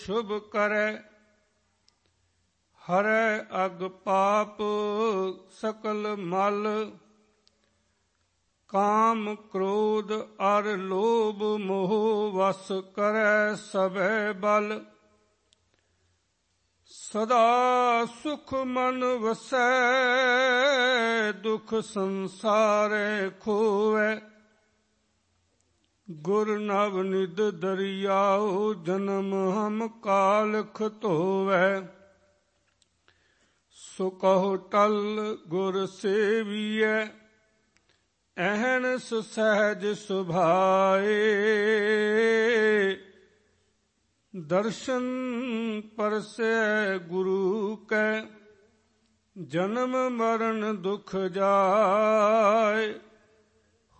ਸ਼ੁਭ ਕਰੈ। ਹਰੈ ਅਗ ਪਾਪ ਸਕਲ ਮਲ। ਕਾਮ ਕ੍ਰੋਧ ਅਰ ਲੋਭ ਮੋਹ ਵਸ ਕਰੈ ਸਭੈ ਬਲ। ਸਦਾ ਸੁਖ ਮਨ ਵਸੈ ਦੁਖ ਸੰਸਾਰੈ ਖੋਵੈ। ਗੁਰ ਨਵਨਿਧ ਦਰਿਆਉ ਜਨਮ ਹਮ ਕਾਲਖ ਧੋਵੈ। ਸੋ ਕਹੋ ਟਲ ਗੁਰ ਸੇਵੀਐ ਅਹਨਿ ਸਹਿਜ ਸੁਭਾਏ। ਦਰਸ਼ਨ ਪਰਸੈ ਗੁਰੂ ਕੈ ਜਨਮ ਮਰਨ ਦੁਖ ਜਾਏ।